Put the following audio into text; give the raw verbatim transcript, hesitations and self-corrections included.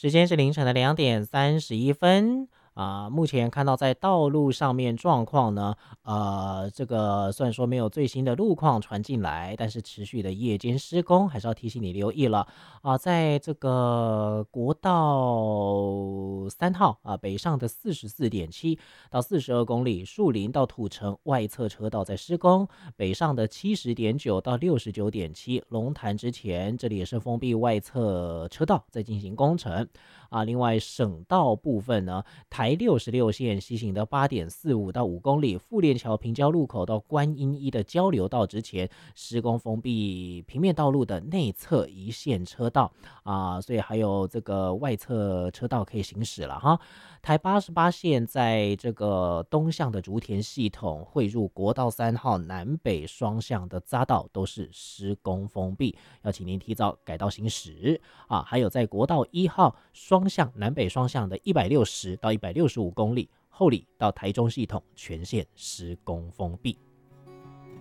时间是凌晨的两点三十一分。啊、目前看到在道路上面状况呢，呃，这个虽然说没有最新的路况传进来，但是持续的夜间施工，还是要提醒你留意了啊、在这个国道三号啊、北上的四十四点七到四十二公里，树林到土城外侧车道在施工，北上的七十点九到六十九点七，龙潭之前这里也是封闭外侧车道在进行工程。啊，另外省道部分呢，台六十六线西行的八点四五到五公里，富链桥平交路口到观音一的交流道之前施工封闭平面道路的内侧一线车道啊，所以还有这个外侧车道可以行驶了哈。台八十八线在这个东向的竹田系统汇入国道三号南北双向的匝道都是施工封闭，要请您提早改道行驶啊。还有在国道一号双向南北双向的一百六十到一百六十五公里，后里到台中系统全线施工封闭。